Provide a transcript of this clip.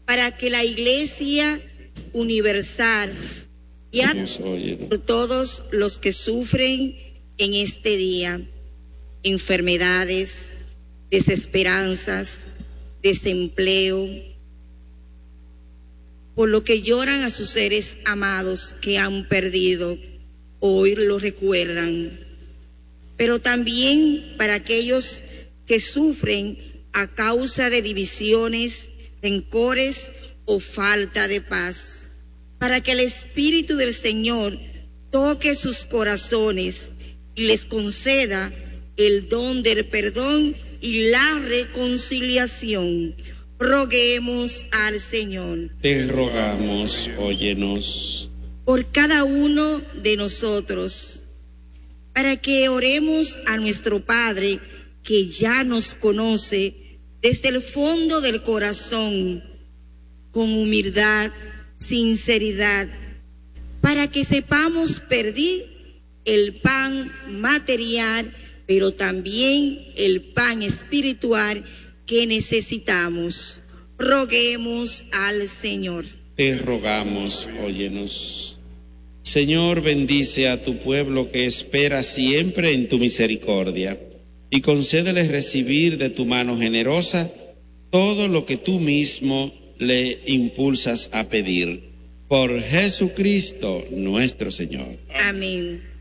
para que la Iglesia universal y a por todos los que sufren en este día enfermedades, desesperanzas, desempleo, por lo que lloran a sus seres amados que han perdido, hoy lo recuerdan, pero también para aquellos que sufren a causa de divisiones, rencores o falta de paz, para que el Espíritu del Señor toque sus corazones y les conceda el don del perdón y la reconciliación. Roguemos al Señor. Te rogamos, óyenos. Por cada uno de nosotros, para que oremos a nuestro Padre, que ya nos conoce desde el fondo del corazón, con humildad, sinceridad, para que sepamos pedir el pan material, pero también el pan espiritual que necesitamos. Roguemos al Señor. Te rogamos, óyenos. Señor, bendice a tu pueblo que espera siempre en tu misericordia y concédeles recibir de tu mano generosa todo lo que tú mismo le impulsas a pedir. Por Jesucristo nuestro Señor. Amén.